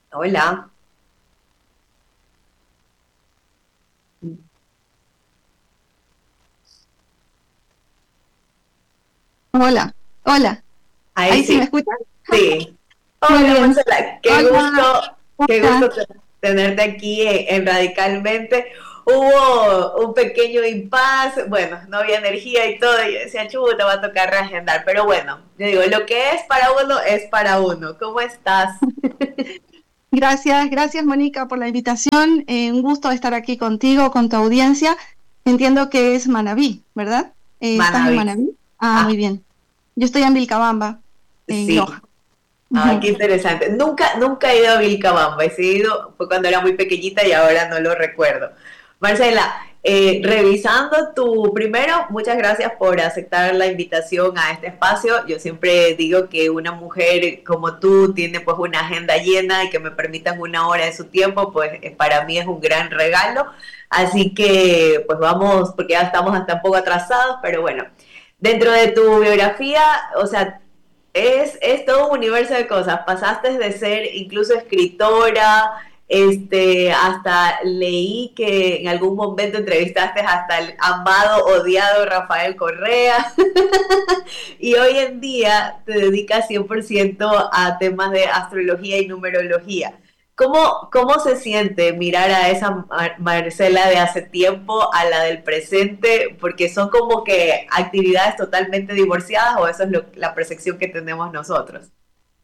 Hola. Hola, hola. Ahí ¿Ahí sí me sí, escuchan? sí. Muy Hola bien. Marcela, Hola, qué hola. gusto tenerte aquí en Radicalmente. Hubo un pequeño impasse, bueno, no había energía y todo, y yo decía, chuta, va a tocar reagendar, pero bueno, yo digo, lo que es para uno es para uno. ¿Cómo estás? Gracias, gracias Mónica por la invitación. Un gusto estar aquí contigo, con tu audiencia. Entiendo que es Manabí, ¿verdad? ¿Estás en Manavis. Manabí? Ah, Ah, muy bien. Yo estoy en Vilcabamba, en sí. Loja. Ah, Ujú. qué interesante. Nunca he ido a Vilcabamba. He ido, fue cuando era muy pequeñita y ahora no lo recuerdo. Marcela, revisando tu primero, muchas gracias por aceptar la invitación a este espacio. Yo siempre digo que una mujer como tú tiene pues una agenda llena y que me permitan una hora de su tiempo, pues para mí es un gran regalo. Así que pues vamos, porque ya estamos hasta un poco atrasados, pero bueno, dentro de tu biografía, o sea, es todo un universo de cosas. Pasaste de ser incluso escritora, hasta leí que en algún momento entrevistaste hasta el amado, odiado Rafael Correa. Y hoy en día te dedicas 100% a temas de astrología y numerología. ¿Cómo se siente mirar a esa Marcela de hace tiempo a la del presente? Porque son como que actividades totalmente divorciadas o eso es la percepción que tenemos nosotros.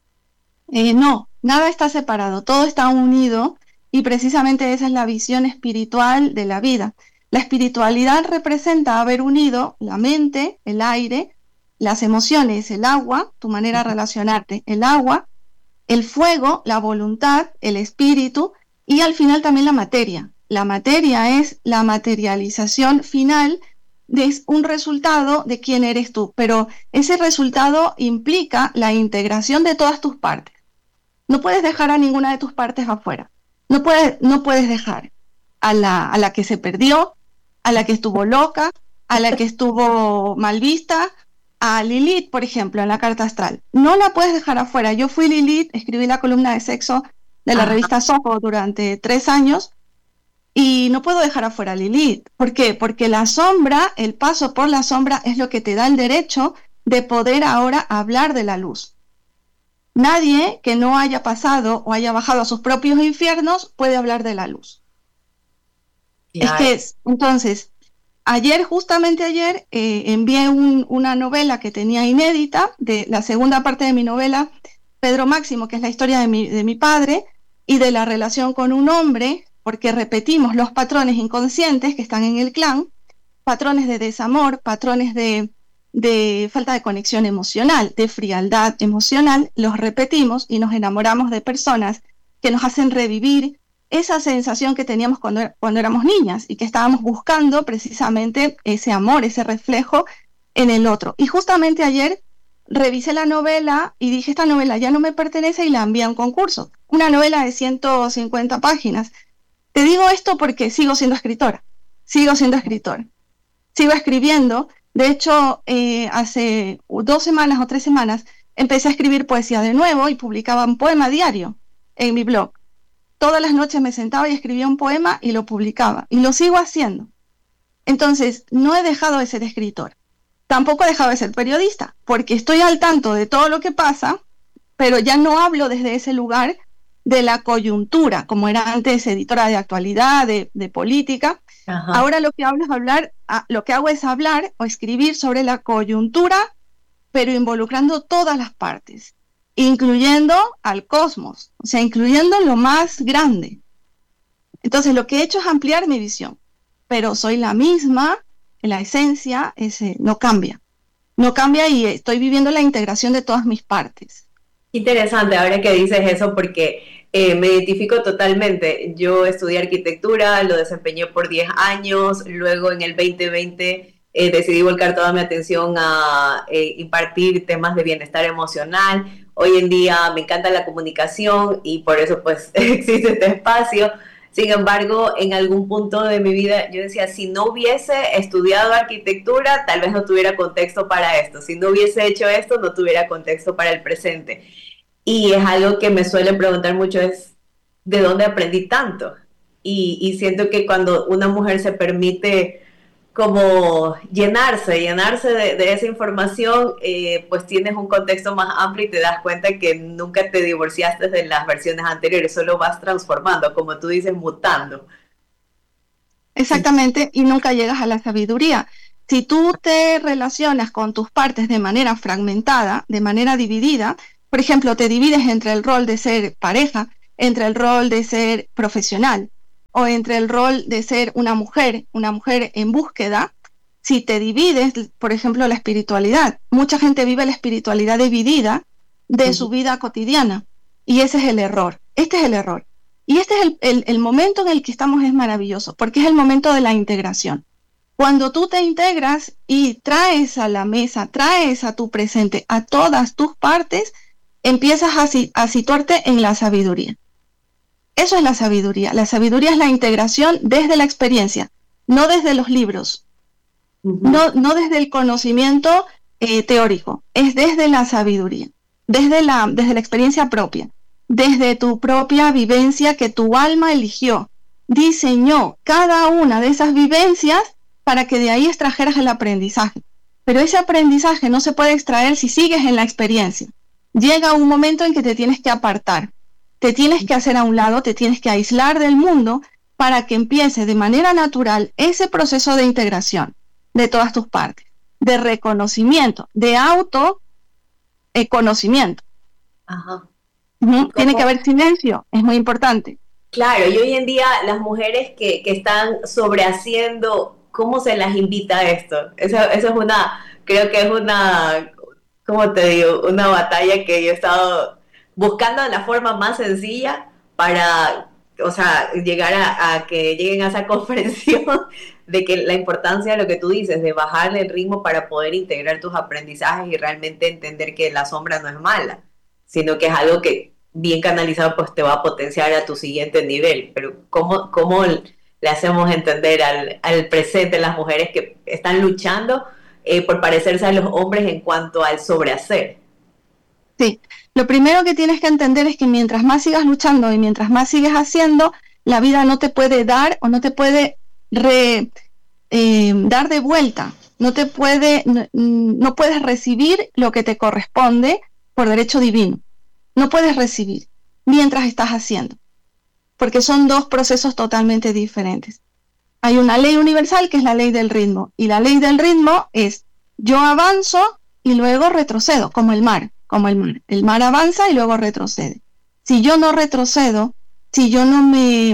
No, nada está separado, todo está unido y precisamente esa es la visión espiritual de la vida. La espiritualidad representa haber unido la mente, el aire, las emociones, el agua, tu manera de relacionarte, el agua, el fuego, la voluntad, el espíritu y al final también la materia. La materia es la materialización final de un resultado de quién eres tú, pero ese resultado implica la integración de todas tus partes. No puedes dejar a ninguna de tus partes afuera. No puedes dejar a la que se perdió, a la que estuvo loca, a la que estuvo mal vista, a Lilith, por ejemplo, en la carta astral. No la puedes dejar afuera. Yo fui Lilith, escribí la columna de sexo de la Ajá. revista Soho durante 3 años y no puedo dejar afuera a Lilith. ¿Por qué? Porque la sombra, el paso por la sombra es lo que te da el derecho de poder ahora hablar de la luz. Nadie que no haya pasado o haya bajado a sus propios infiernos puede hablar de la luz. Es Claro. que entonces, ayer, justamente ayer, envié una novela que tenía inédita, de la segunda parte de mi novela, Pedro Máximo, que es la historia de mi padre y de la relación con un hombre, porque repetimos los patrones inconscientes que están en el clan, patrones de desamor, patrones de falta de conexión emocional, de frialdad emocional, los repetimos y nos enamoramos de personas que nos hacen revivir esa sensación que teníamos cuando éramos niñas y que estábamos buscando precisamente ese amor, ese reflejo en el otro. Y justamente ayer revisé la novela y dije, esta novela ya no me pertenece y la envié a un concurso. Una novela de 150 páginas. Te digo esto porque sigo siendo escritora, sigo escribiendo. De hecho, hace 2 semanas o 3 semanas empecé a escribir poesía de nuevo y publicaba un poema diario en mi blog. Todas las noches me sentaba y escribía un poema y lo publicaba. Y lo sigo haciendo. Entonces, no he dejado de ser escritora. Tampoco he dejado de ser periodista, porque estoy al tanto de todo lo que pasa, pero ya no hablo desde ese lugar de la coyuntura, como era antes editora de actualidad, de política. Ajá. Ahora lo que hablo es hablar, lo que hago es hablar o escribir sobre la coyuntura, pero involucrando todas las partes, incluyendo al cosmos, o sea, incluyendo lo más grande. Entonces, lo que he hecho es ampliar mi visión, pero soy la misma, la esencia no cambia. No cambia y estoy viviendo la integración de todas mis partes. Interesante ahora que dices eso porque me identifico totalmente. Yo estudié arquitectura, lo desempeñé por 10 años, luego en el 2020 decidí volcar toda mi atención a impartir temas de bienestar emocional. Hoy en día me encanta la comunicación y por eso pues existe este espacio. Sin embargo, en algún punto de mi vida yo decía, si no hubiese estudiado arquitectura, tal vez no tuviera contexto para esto. Si no hubiese hecho esto, no tuviera contexto para el presente. Y es algo que me suelen preguntar mucho, es ¿de dónde aprendí tanto? Y siento que cuando una mujer se permite como llenarse de esa información, pues tienes un contexto más amplio y te das cuenta que nunca te divorciaste de las versiones anteriores, solo vas transformando, como tú dices, mutando. Sí. Exactamente, y nunca llegas a la sabiduría. Si tú te relacionas con tus partes de manera fragmentada, de manera dividida, por ejemplo, te divides entre el rol de ser pareja, entre el rol de ser profesional o entre el rol de ser una mujer en búsqueda. Si te divides, por ejemplo, la espiritualidad, mucha gente vive la espiritualidad dividida de su vida cotidiana y ese es el error. Este es el error. Y este es el momento en el que estamos es maravilloso, porque es el momento de la integración. Cuando tú te integras y traes a la mesa, traes a tu presente, a todas tus partes, empiezas a situarte en la sabiduría. Eso es la sabiduría. La sabiduría es la integración desde la experiencia, no desde los libros, no desde el conocimiento teórico, es desde la sabiduría, desde la experiencia propia. Desde tu propia vivencia que tu alma eligió, diseñó cada una de esas vivencias para que de ahí extrajeras el aprendizaje. Pero ese aprendizaje no se puede extraer si sigues en la experiencia. Llega un momento en que te tienes que apartar, te tienes que hacer a un lado, te tienes que aislar del mundo para que empiece de manera natural ese proceso de integración de todas tus partes, de reconocimiento, de autoconocimiento. Ajá. Tiene que haber silencio, es muy importante. Claro, y hoy en día las mujeres que están sobrehaciendo, ¿cómo se las invita a esto? Eso es creo que es ¿cómo te digo? Una batalla que yo he estado buscando la forma más sencilla para, o sea, llegar a que lleguen a esa comprensión de que la importancia de lo que tú dices, de bajarle el ritmo para poder integrar tus aprendizajes y realmente entender que la sombra no es mala, sino que es algo que bien canalizado pues te va a potenciar a tu siguiente nivel. Pero ¿cómo le hacemos entender al presente las mujeres que están luchando por parecerse a los hombres en cuanto al sobrehacer? Sí, lo primero que tienes que entender es que mientras más sigas luchando y mientras más sigues haciendo, la vida no te puede dar o no te puede dar de vuelta. No puedes recibir lo que te corresponde por derecho divino. No puedes recibir mientras estás haciendo, porque son dos procesos totalmente diferentes. Hay una ley universal que es la ley del ritmo, y la ley del ritmo es yo avanzo y luego retrocedo, como el mar. El mar avanza y luego retrocede. Si yo no retrocedo, si yo no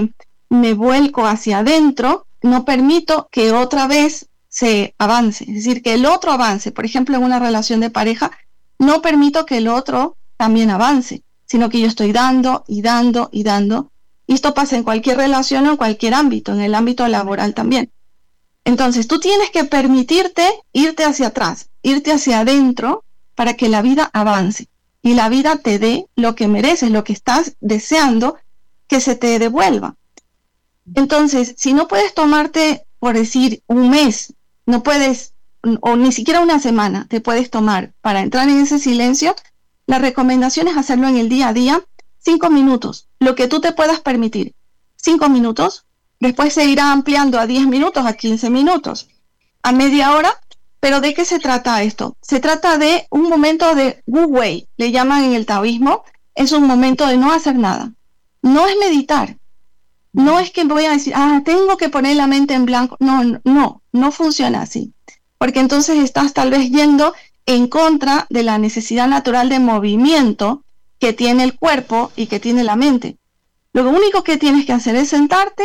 me vuelco hacia adentro, no permito que otra vez se avance, es decir, que el otro avance. Por ejemplo, en una relación de pareja, no permito que el otro también avance, sino que yo estoy dando y dando y dando. Y esto pasa en cualquier relación o en cualquier ámbito, en el ámbito laboral también. Entonces, tú tienes que permitirte irte hacia atrás, irte hacia adentro para que la vida avance y la vida te dé lo que mereces, lo que estás deseando que se te devuelva. Entonces, si no puedes tomarte, por decir, un mes, no puedes, o ni siquiera una semana te puedes tomar para entrar en ese silencio, la recomendación es hacerlo en el día a día, 5 minutos, lo que tú te puedas permitir. 5 minutos, después se irá ampliando a 10 minutos, a 15 minutos, a media hora. ¿Pero de qué se trata esto? Se trata de un momento de Wu Wei, le llaman en el taoísmo, es un momento de no hacer nada. No es meditar. No es que voy a decir, tengo que poner la mente en blanco. No funciona así. Porque entonces estás tal vez yendo en contra de la necesidad natural de movimiento que tiene el cuerpo y que tiene la mente. Lo único que tienes que hacer es sentarte,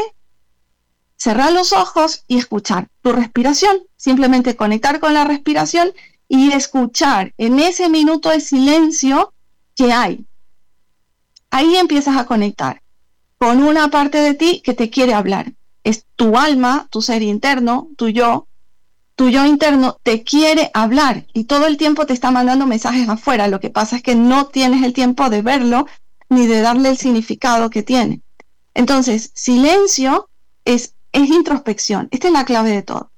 cerrar los ojos y escuchar tu respiración. Simplemente conectar con la respiración y escuchar en ese minuto de silencio que hay. Ahí empiezas a conectar con una parte de ti que te quiere hablar. Es tu alma, tu ser interno, tu yo interno te quiere hablar y todo el tiempo te está mandando mensajes afuera. Lo que pasa es que no tienes el tiempo de verlo ni de darle el significado que tiene. Entonces, silencio es introspección. Esta es la clave de todo.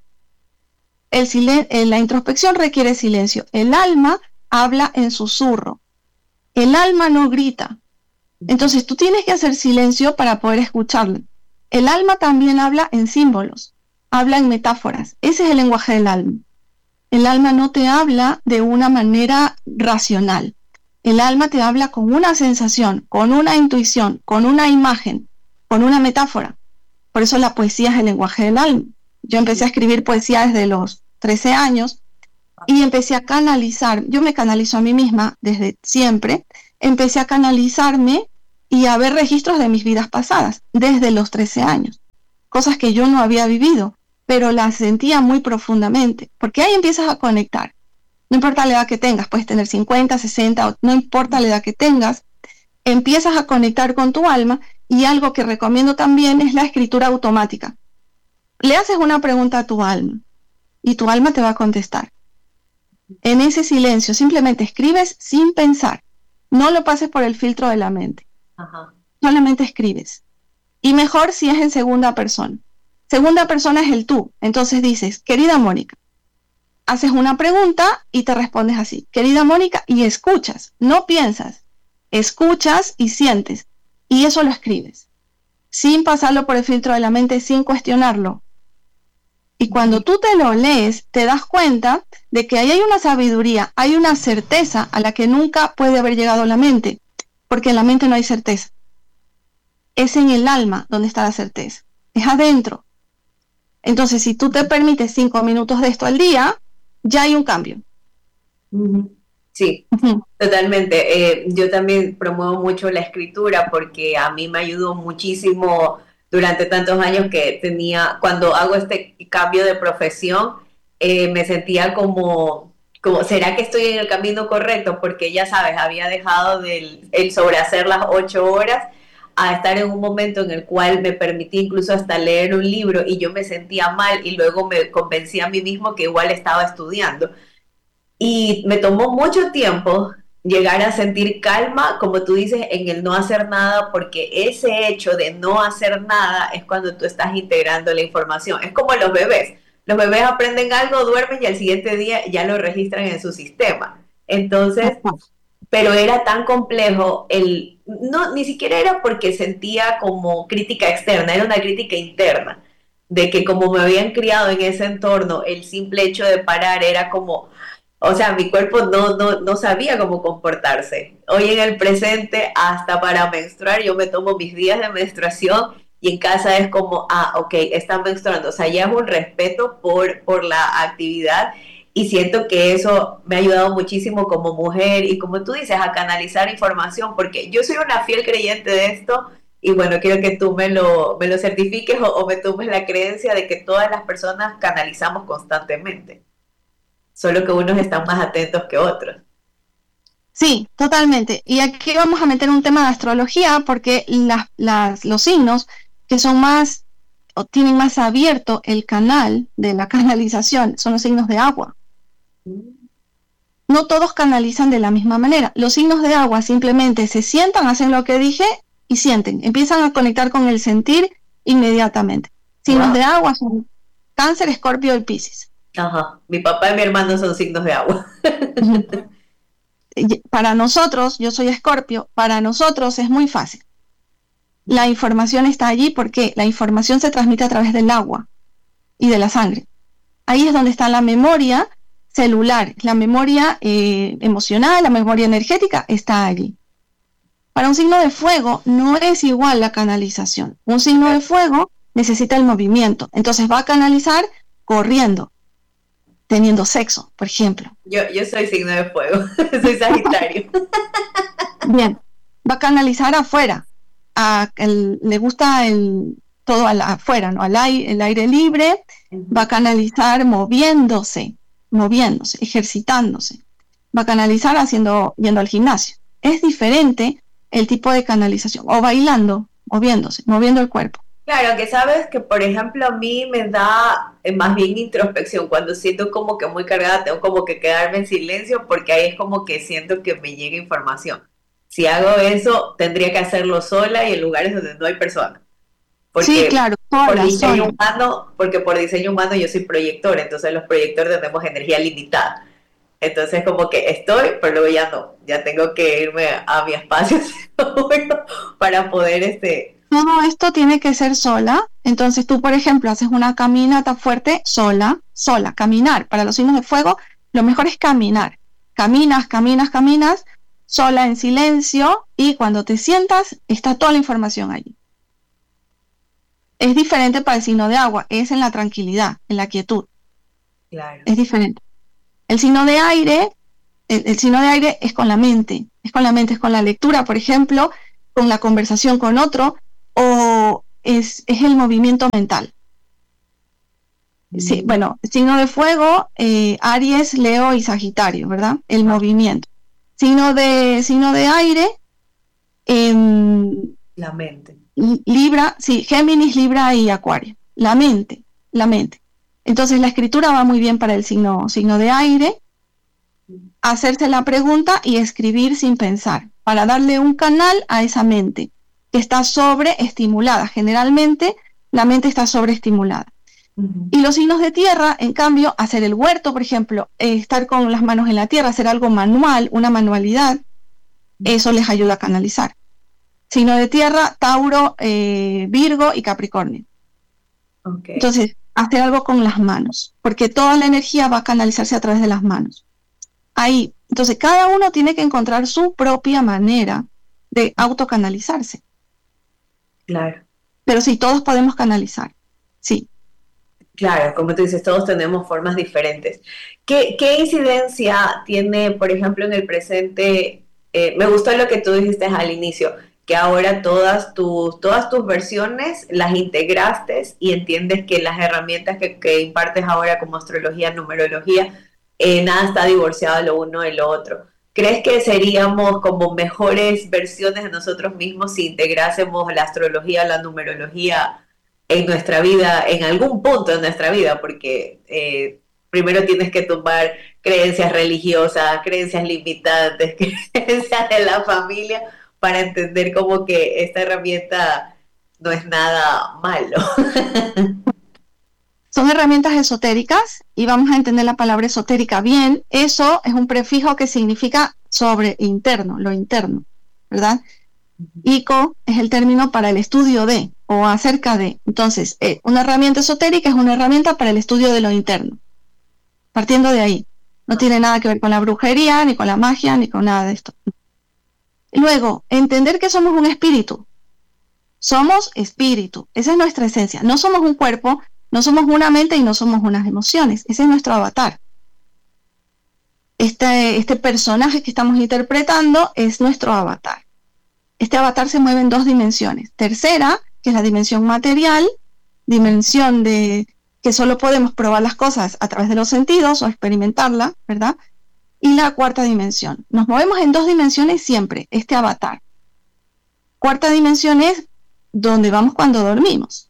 La introspección requiere silencio. El alma habla en susurro. El alma no grita. Entonces tú tienes que hacer silencio para poder escucharlo. El alma también habla en símbolos, habla en metáforas. Ese es el lenguaje del alma. El alma no te habla de una manera racional. El alma te habla con una sensación, con una intuición, con una imagen, con una metáfora. Por eso la poesía es el lenguaje del alma. Yo empecé a escribir poesía desde los 13 años y empecé a canalizar. Yo me canalizo a mí misma desde siempre. Empecé a canalizarme y a ver registros de mis vidas pasadas desde los 13 años. Cosas que yo no había vivido, pero las sentía muy profundamente, porque ahí empiezas a conectar. No importa la edad que tengas, puedes tener 50, 60, no importa la edad que tengas, empiezas a conectar con tu alma. Y algo que recomiendo también es la escritura automática. Le haces una pregunta a tu alma y tu alma te va a contestar. En ese silencio simplemente escribes sin pensar. No lo pases por el filtro de la mente. Ajá. Solamente escribes. Y mejor si es en segunda persona. Segunda persona es el tú. Entonces dices, querida Mónica. Haces una pregunta y te respondes así. Querida Mónica, y escuchas. No piensas. Escuchas y sientes. Y eso lo escribes. Sin pasarlo por el filtro de la mente, sin cuestionarlo. Y cuando tú te lo lees, te das cuenta de que ahí hay una sabiduría, hay una certeza a la que nunca puede haber llegado la mente, porque en la mente no hay certeza. Es en el alma donde está la certeza, es adentro. Entonces, si tú te permites 5 minutos de esto al día, ya hay un cambio. Sí, totalmente. Yo también promuevo mucho la escritura porque a mí me ayudó muchísimo durante tantos años que tenía, cuando hago este cambio de profesión, me sentía como, ¿será que estoy en el camino correcto? Porque ya sabes, había dejado el sobrehacer las 8 horas a estar en un momento en el cual me permití incluso hasta leer un libro y yo me sentía mal y luego me convencí a mí mismo que igual estaba estudiando. Y me tomó mucho tiempo llegar a sentir calma, como tú dices, en el no hacer nada, porque ese hecho de no hacer nada es cuando tú estás integrando la información. Es como los bebés. Los bebés aprenden algo, duermen y al siguiente día ya lo registran en su sistema. Entonces, pero era tan complejo, no, ni siquiera era porque sentía como crítica externa, era una crítica interna, de que como me habían criado en ese entorno, el simple hecho de parar era como, o sea, mi cuerpo no sabía cómo comportarse. Hoy en el presente, hasta para menstruar, yo me tomo mis días de menstruación y en casa es como, ok, están menstruando. O sea, ya es un respeto por la actividad y siento que eso me ha ayudado muchísimo como mujer y como tú dices, a canalizar información, porque yo soy una fiel creyente de esto y bueno, quiero que tú me lo certifiques o me tomes la creencia de que todas las personas canalizamos constantemente, solo que unos están más atentos que otros. Sí, totalmente. Y aquí vamos a meter un tema de astrología porque los signos que son más o tienen más abierto el canal de la canalización son los signos de agua. No todos canalizan de la misma manera. Los signos de agua simplemente se sientan, hacen lo que dije y sienten. Empiezan a conectar con el sentir inmediatamente. Signos de agua son Cáncer, Escorpio y Piscis. Ajá, mi papá y mi hermano son signos de agua. Para nosotros, yo soy Escorpio, para nosotros es muy fácil. La información está allí porque la información se transmite a través del agua y de la sangre. Ahí es donde está la memoria celular, la memoria emocional, la memoria energética está allí. Para un signo de fuego no es igual la canalización. Un signo de fuego necesita el movimiento, entonces va a canalizar corriendo, teniendo sexo, por ejemplo. Yo soy signo de fuego, soy Sagitario. Bien, va a canalizar afuera, le gusta todo afuera, ¿no? El aire libre, va a canalizar moviéndose, ejercitándose, va a canalizar yendo al gimnasio. Es diferente el tipo de canalización, o bailando, moviendo el cuerpo. Claro, que sabes que, por ejemplo, a mí me da más bien introspección. Cuando siento como que muy cargada, tengo como que quedarme en silencio porque ahí es como que siento que me llega información. Si hago eso, tendría que hacerlo sola y en lugares donde no hay personas. Porque sí, claro, por diseño humano yo soy proyector, entonces los proyectores tenemos energía limitada. Entonces como que estoy, pero luego ya no, ya tengo que irme a mi espacio para poder Todo esto tiene que ser sola. Entonces tú, por ejemplo, haces una caminata fuerte sola, caminar. Para los signos de fuego, lo mejor es caminar. Caminas, sola en silencio, y cuando te sientas, está toda la información allí. Es diferente para el signo de agua, es en la tranquilidad, en la quietud. Claro. Es diferente. El signo de aire, el signo de aire es con la mente, es con la lectura, por ejemplo, con la conversación con otro, o es el movimiento mental. Sí, bueno, signo de fuego, Aries, Leo y Sagitario, ¿verdad? El movimiento. Signo de aire, la mente. Libra, sí, Géminis, Libra y Acuario. La mente. Entonces la escritura va muy bien para el signo de aire. Hacerse la pregunta y escribir sin pensar, para darle un canal a esa mente que está sobreestimulada. Generalmente la mente está sobreestimulada. Y los signos de tierra, en cambio, hacer el huerto, por ejemplo, estar con las manos en la tierra, hacer algo manual, una manualidad, eso les ayuda a canalizar. Signo de tierra, Tauro, Virgo y Capricornio. Okay. Entonces, hacer algo con las manos, porque toda la energía va a canalizarse a través de las manos. Ahí, entonces cada uno tiene que encontrar su propia manera de autocanalizarse. Claro. Pero sí, todos podemos canalizar, sí. Claro, como tú dices, todos tenemos formas diferentes. ¿Qué incidencia tiene, por ejemplo, en el presente? Me gustó lo que tú dijiste al inicio, que ahora todas tus versiones las integraste y entiendes que las herramientas que impartes ahora como astrología, numerología, nada está divorciado lo uno de lo otro. ¿Crees que seríamos como mejores versiones de nosotros mismos si integrásemos la astrología, la numerología en nuestra vida, en algún punto de nuestra vida? Porque primero tienes que tomar creencias religiosas, creencias limitantes, creencias de la familia, para entender como que esta herramienta no es nada malo. Son herramientas esotéricas, y vamos a entender la palabra esotérica bien. Eso es un prefijo que significa sobre, interno, lo interno, ¿verdad? Ico es el término para el estudio de o acerca de. Entonces, una herramienta esotérica es una herramienta para el estudio de lo interno. Partiendo de ahí. No tiene nada que ver con la brujería, ni con la magia, ni con nada de esto. Luego, entender que somos un espíritu. Somos espíritu. Esa es nuestra esencia. No somos un cuerpo, no somos una mente y no somos unas emociones. Ese es nuestro avatar. Este personaje que estamos interpretando es nuestro avatar. Este avatar se mueve en 2 dimensiones. Tercera, que es la dimensión material, dimensión de que solo podemos probar las cosas a través de los sentidos o experimentarla, ¿verdad? Y la cuarta dimensión. Nos movemos en 2 dimensiones siempre, este avatar. Cuarta dimensión es donde vamos cuando dormimos.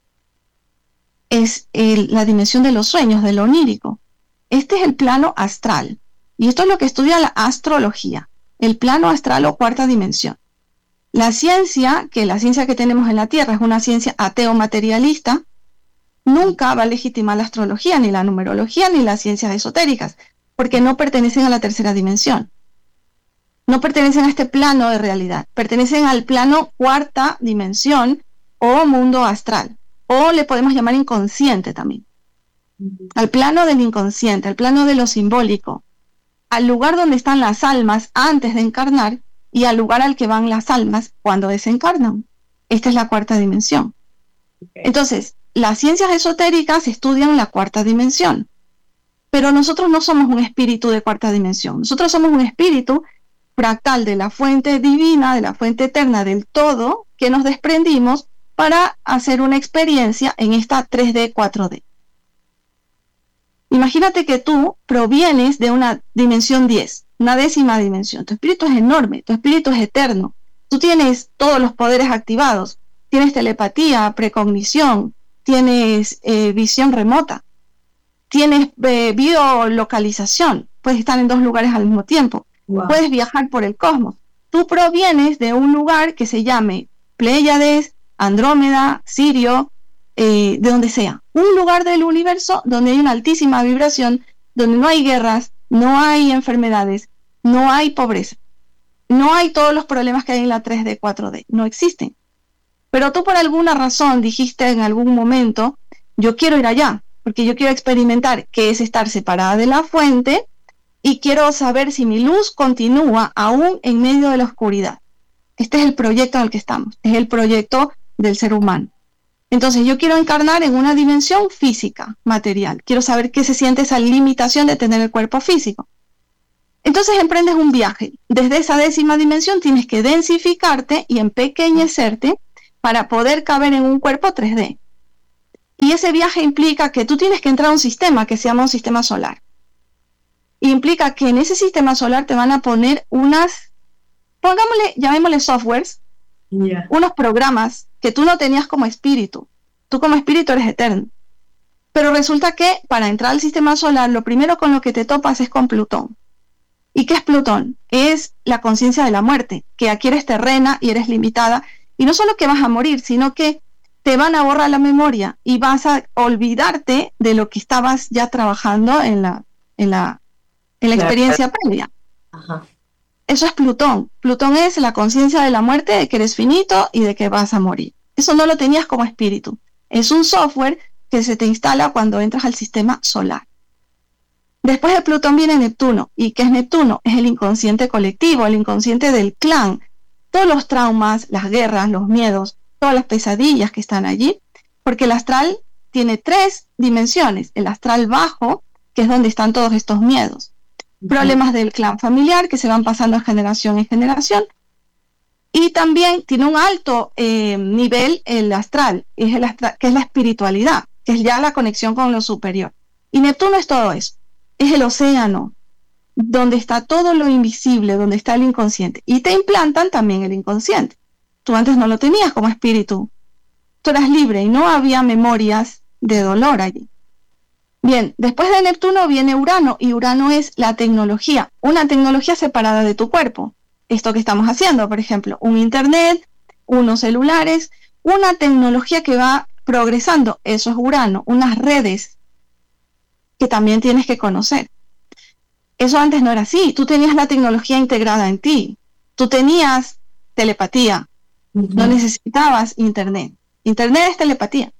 Es la dimensión de los sueños, de lo onírico. Este es el plano astral. Y esto es lo que estudia la astrología. El plano astral o cuarta dimensión. La ciencia que tenemos en la Tierra es una ciencia ateo-materialista, nunca va a legitimar la astrología, ni la numerología, ni las ciencias esotéricas, porque no pertenecen a la tercera dimensión. No pertenecen a este plano de realidad, pertenecen al plano cuarta dimensión o mundo astral, o le podemos llamar inconsciente también. Al plano del inconsciente, al plano de lo simbólico, al lugar donde están las almas antes de encarnar, y al lugar al que van las almas cuando desencarnan. Esta es la cuarta dimensión. Entonces, las ciencias esotéricas estudian la cuarta dimensión, pero nosotros no somos un espíritu de cuarta dimensión. Nosotros somos un espíritu fractal de la fuente divina, de la fuente eterna, del todo, que nos desprendimos para hacer una experiencia en esta 3D, 4D. Imagínate que tú provienes de una dimensión 10, una 10ª dimensión. Tu espíritu es enorme, tu espíritu es eterno. Tú tienes todos los poderes activados. Tienes telepatía, precognición, tienes visión remota, tienes biolocalización. Puedes estar en 2 lugares al mismo tiempo. Wow. Puedes viajar por el cosmos. Tú provienes de un lugar que se llame Pléyades, Andrómeda, Sirio, de donde sea. Un lugar del universo donde hay una altísima vibración, donde no hay guerras, no hay enfermedades, no hay pobreza, no hay todos los problemas que hay en la 3D, 4D, no existen. Pero tú por alguna razón dijiste en algún momento, yo quiero ir allá, porque yo quiero experimentar qué es estar separada de la fuente y quiero saber si mi luz continúa aún en medio de la oscuridad. Este es el proyecto en el que estamos, es el proyecto del ser humano. Entonces yo quiero encarnar en una dimensión física, material. Quiero saber qué se siente esa limitación de tener el cuerpo físico. Entonces emprendes un viaje. Desde esa 10ª dimensión tienes que densificarte y empequeñecerte para poder caber en un cuerpo 3D. Y ese viaje implica que tú tienes que entrar a un sistema que se llama un sistema solar. Implica que en ese sistema solar te van a poner llamémosle softwares, unos programas que tú no tenías como espíritu. Tú como espíritu eres eterno. Pero resulta que para entrar al sistema solar, lo primero con lo que te topas es con Plutón. ¿Y qué es Plutón? Es la conciencia de la muerte, que aquí eres terrena y eres limitada. Y no solo que vas a morir, sino que te van a borrar la memoria y vas a olvidarte de lo que estabas ya trabajando en la experiencia previa. Ajá. Eso es Plutón. Plutón es la conciencia de la muerte, de que eres finito y de que vas a morir. Eso no lo tenías como espíritu. Es un software que se te instala cuando entras al sistema solar. Después de Plutón viene Neptuno. ¿Y qué es Neptuno? Es el inconsciente colectivo, el inconsciente del clan. Todos los traumas, las guerras, los miedos, todas las pesadillas que están allí, porque el astral tiene 3 dimensiones. El astral bajo, que es donde están todos estos miedos. Problemas del clan familiar que se van pasando de generación en generación. Y también tiene un alto nivel el astral, que es la espiritualidad, que es ya la conexión con lo superior. Y Neptuno es todo eso. Es el océano, donde está todo lo invisible, donde está el inconsciente. Y te implantan también el inconsciente. Tú antes no lo tenías como espíritu. Tú eras libre y no había memorias de dolor allí. Bien, después de Neptuno viene Urano, y Urano es la tecnología, una tecnología separada de tu cuerpo. Esto que estamos haciendo, por ejemplo, un internet, unos celulares, una tecnología que va progresando, eso es Urano, unas redes que también tienes que conocer. Eso antes no era así, tú tenías la tecnología integrada en ti, tú tenías telepatía, no necesitabas internet. Internet es telepatía.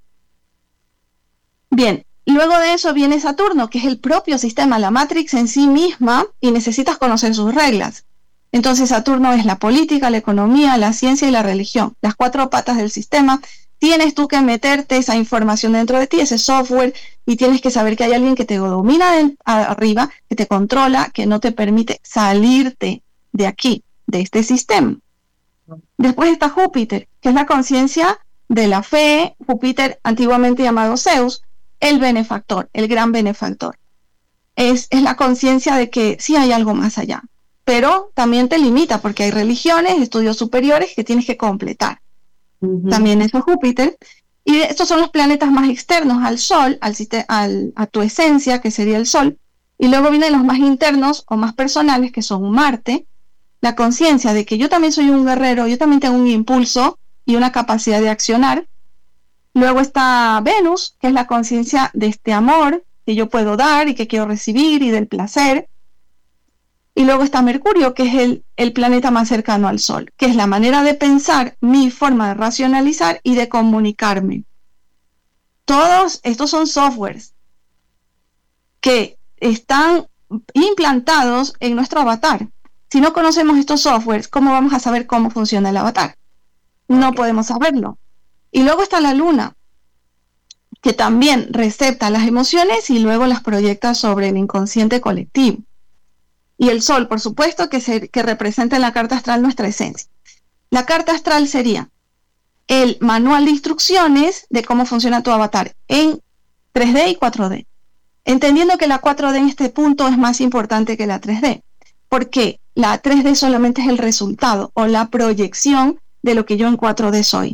Bien. Luego de eso viene Saturno, que es el propio sistema, la Matrix en sí misma, y necesitas conocer sus reglas. Entonces Saturno es la política, la economía, la ciencia y la religión, las 4 patas del sistema. Tienes tú que meterte esa información dentro de ti, ese software, y tienes que saber que hay alguien que te domina arriba, que te controla, que no te permite salirte de aquí, de este sistema. Después está Júpiter, que es la conciencia de la fe, Júpiter antiguamente llamado Zeus, el benefactor, el gran benefactor. Es la conciencia de que sí hay algo más allá, pero también te limita porque hay religiones, estudios superiores que tienes que completar. También eso es Júpiter. Y estos son los planetas más externos al Sol, a tu esencia, que sería el Sol. Y luego vienen los más internos o más personales, que son Marte, la conciencia de que yo también soy un guerrero, yo también tengo un impulso y una capacidad de accionar. Luego está Venus, que es la conciencia de este amor que yo puedo dar y que quiero recibir y del placer. Y luego está Mercurio, que es el planeta más cercano al Sol, que es la manera de pensar, mi forma de racionalizar y de comunicarme. Todos estos son softwares que están implantados en nuestro avatar. Si no conocemos estos softwares, ¿cómo vamos a saber cómo funciona el avatar? No podemos saberlo. Y luego está la luna, que también recepta las emociones y luego las proyecta sobre el inconsciente colectivo. Y el sol, por supuesto, que representa en la carta astral nuestra esencia. La carta astral sería el manual de instrucciones de cómo funciona tu avatar en 3D y 4D. Entendiendo que la 4D en este punto es más importante que la 3D, porque la 3D solamente es el resultado o la proyección de lo que yo en 4D soy.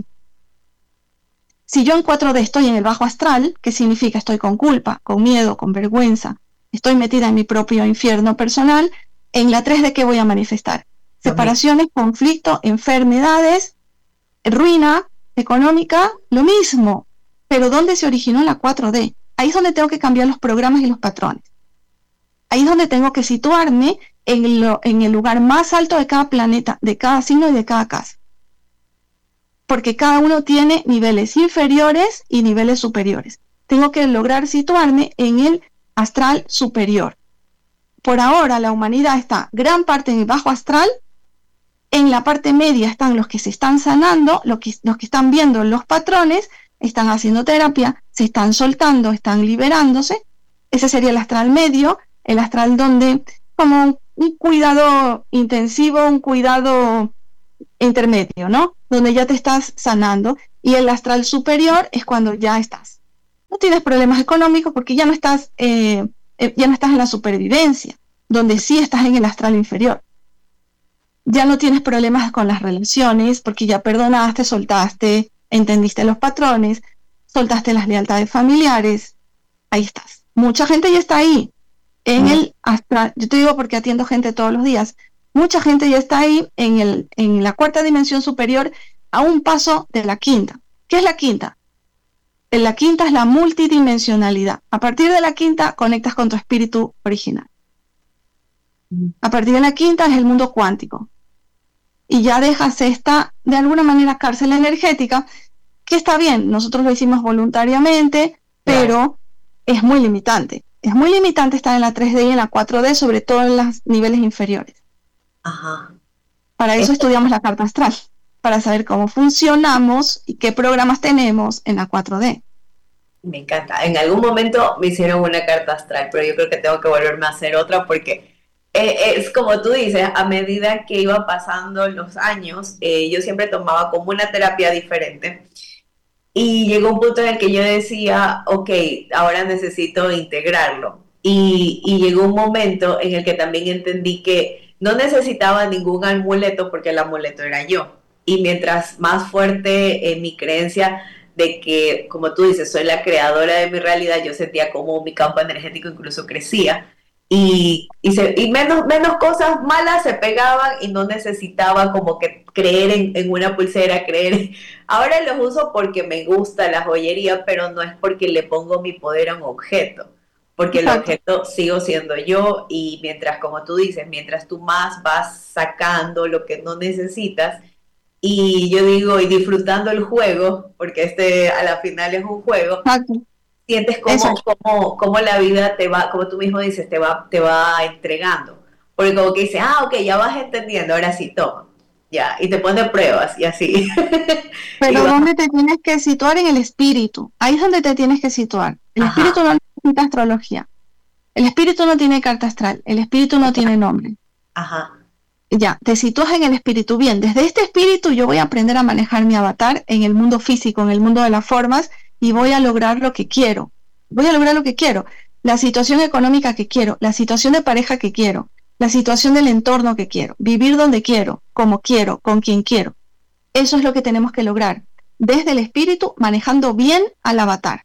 Si yo en 4D estoy en el bajo astral, ¿qué significa? Estoy con culpa, con miedo, con vergüenza. Estoy metida en mi propio infierno personal. En la 3D, ¿qué voy a manifestar? Separaciones, conflicto, enfermedades, ruina económica, lo mismo. Pero ¿dónde se originó la 4D? Ahí es donde tengo que cambiar los programas y los patrones. Ahí es donde tengo que situarme en el lugar más alto de cada planeta, de cada signo y de cada casa. porque cada uno tiene niveles inferiores y niveles superiores. Tengo que lograr situarme en el astral superior. Por ahora la humanidad está gran parte en el bajo astral, en la parte media están los que se están sanando, los que están viendo los patrones, están haciendo terapia, se están soltando, están liberándose. Ese sería el astral medio, el astral donde como un cuidado intensivo, un cuidado intermedio, ¿no? Donde ya te estás sanando. Y el astral superior es cuando ya estás. No tienes problemas económicos porque ya no estás en la supervivencia, donde sí estás en el astral inferior. Ya no tienes problemas con las relaciones porque ya perdonaste, soltaste, entendiste los patrones, soltaste las lealtades familiares. Ahí estás. Mucha gente ya está ahí. En el astral, yo te digo porque atiendo gente todos los días. Mucha gente ya está ahí en la cuarta dimensión superior, a un paso de la quinta. ¿Qué es la quinta? En la quinta es la multidimensionalidad. A partir de la quinta conectas con tu espíritu original. A partir de la quinta es el mundo cuántico. Y ya dejas esta, de alguna manera, cárcel energética, que está bien, nosotros lo hicimos voluntariamente, pero es muy limitante. Es muy limitante estar en la 3D y en la 4D, sobre todo en los niveles inferiores. Ajá. Para eso estudiamos la carta astral, para saber cómo funcionamos y qué programas tenemos en la 4D. Me encanta. En algún momento me hicieron una carta astral, pero yo creo que tengo que volverme a hacer otra porque es como tú dices, a medida que iba pasando los años, yo siempre tomaba como una terapia diferente. Y llegó un punto en el que yo decía, ok, ahora necesito integrarlo. Y llegó un momento en el que también entendí que no necesitaba ningún amuleto porque el amuleto era yo. Y mientras más fuerte mi creencia de que, como tú dices, soy la creadora de mi realidad, yo sentía como mi campo energético incluso crecía. Y menos cosas malas se pegaban y no necesitaba como que creer en una pulsera, ahora los uso porque me gusta la joyería, pero no es porque le pongo mi poder a un objeto, porque el objeto sigo siendo yo. Y mientras, como tú dices, mientras tú más vas sacando lo que no necesitas, y yo digo, y disfrutando el juego, porque a la final es un juego. Exacto. Sientes cómo la vida te va, como tú mismo dices, te va entregando. Porque como que dice, ok, ya vas entendiendo, ahora sí, toma. Ya, y te pone pruebas y así. Pero ¿dónde te tienes que situar? En el espíritu. Ahí es donde te tienes que situar. El espíritu no necesita astrología. El espíritu no tiene carta astral. El espíritu no tiene nombre. Ajá. Ya, te sitúas en el espíritu. Bien, desde este espíritu yo voy a aprender a manejar mi avatar en el mundo físico, en el mundo de las formas, y voy a lograr lo que quiero. Voy a lograr lo que quiero. La situación económica que quiero, la situación de pareja que quiero, la situación del entorno que quiero, vivir donde quiero, como quiero, con quien quiero. Eso es lo que tenemos que lograr. Desde el espíritu, manejando bien al avatar.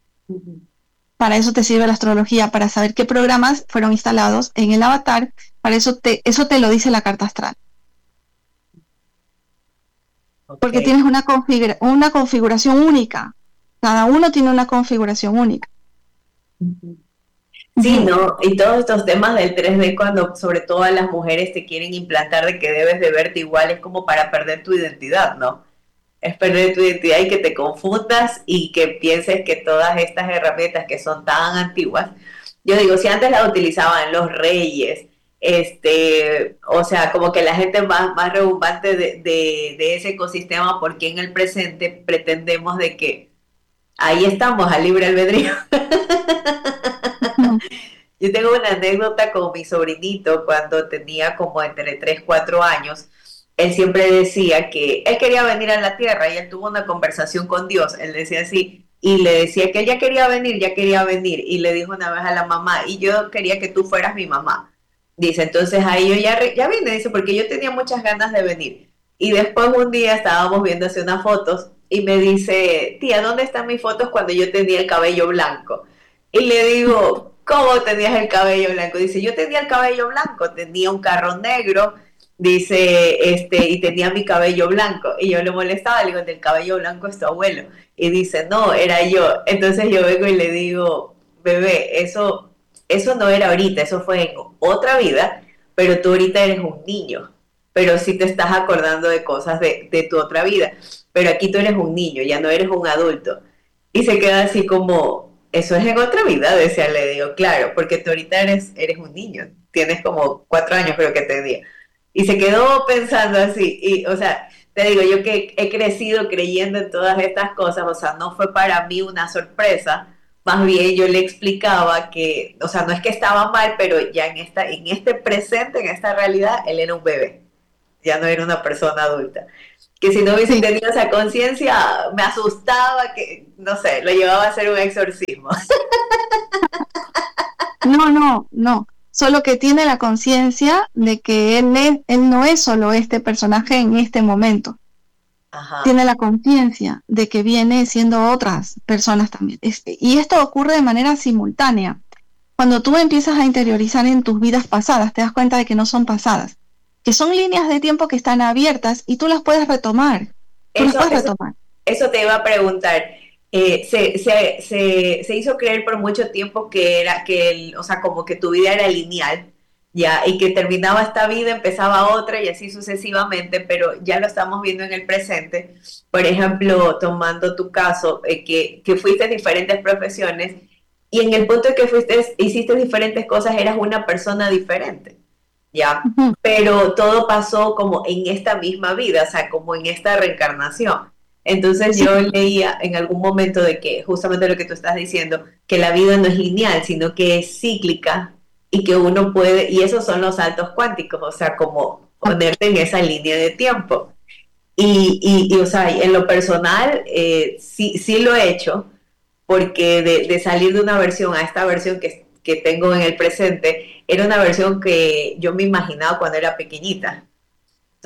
Para eso te sirve la astrología, para saber qué programas fueron instalados en el avatar. Para eso te lo dice la carta astral. Porque tienes una configuración única. Cada uno tiene una configuración única. Sí, ¿no? Y todos estos temas del 3D, cuando sobre todo a las mujeres te quieren implantar de que debes de verte igual, es como para perder tu identidad, ¿no? Es perder tu identidad y que te confundas y que pienses que todas estas herramientas que son tan antiguas, yo digo, si antes las utilizaban los reyes, o sea, como que la gente más rebumbante de ese ecosistema, porque en el presente pretendemos de que ahí estamos a libre albedrío. Yo tengo una anécdota con mi sobrinito cuando tenía como entre 3, 4 años. Él siempre decía que él quería venir a la Tierra y él tuvo una conversación con Dios. Él decía así, y le decía que él ya quería venir. Y le dijo una vez a la mamá, y yo quería que tú fueras mi mamá. Dice, entonces ahí yo ya vine, dice, porque yo tenía muchas ganas de venir. Y después un día estábamos viendo así unas fotos y me dice, tía, ¿dónde están mis fotos cuando yo tenía el cabello blanco? Y le digo, ¿cómo tenías el cabello blanco? Dice, yo tenía el cabello blanco, tenía un carro negro, dice, y tenía mi cabello blanco. Y yo le molestaba, le digo, del cabello blanco es tu abuelo. Y dice, no, era yo. Entonces yo vengo y le digo, bebé, eso no era ahorita, eso fue en otra vida, pero tú ahorita eres un niño. Pero sí te estás acordando de cosas de tu otra vida. pero aquí tú eres un niño, ya no eres un adulto. Y se queda así como, eso es en otra vida, decía, le digo, claro, porque tú ahorita eres un niño, tienes como 4 años creo que tenía. Y se quedó pensando así, y o sea, te digo, yo que he crecido creyendo en todas estas cosas, o sea, no fue para mí una sorpresa, más bien yo le explicaba que, o sea, no es que estaba mal, pero ya en este presente, en esta realidad, él era un bebé, ya no era una persona adulta. Que si no hubiese Sí. tenido esa conciencia, me asustaba, que, no sé, lo llevaba a hacer un exorcismo. No, no, no. Solo que tiene la conciencia de que él no es solo este personaje en este momento. Ajá. Tiene la conciencia de que viene siendo otras personas también. Y esto ocurre de manera simultánea. Cuando tú empiezas a interiorizar en tus vidas pasadas, te das cuenta de que no son pasadas, que son líneas de tiempo que están abiertas y tú las puedes retomar. Tú las Eso, puedes eso, retomar. eso te iba a preguntar. Se hizo creer por mucho tiempo que era o sea, como que tu vida era lineal, ya, y que terminaba esta vida, empezaba otra y así sucesivamente, pero ya lo estamos viendo en el presente. Por ejemplo, tomando tu caso, que fuiste en diferentes profesiones y en el punto en que hiciste diferentes cosas, eras una persona diferente, ya, Ujú. pero todo pasó como en esta misma vida, o sea, como en esta reencarnación. Entonces Sí, yo leía en algún momento de que justamente lo que tú estás diciendo, que la vida no es lineal, sino que es cíclica y que uno puede, y esos son los saltos cuánticos, o sea, como ponerte en esa línea de tiempo. O sea, en lo personal, sí, sí lo he hecho, porque de salir de una versión a esta versión que tengo en el presente, era una versión que yo me imaginaba cuando era pequeñita.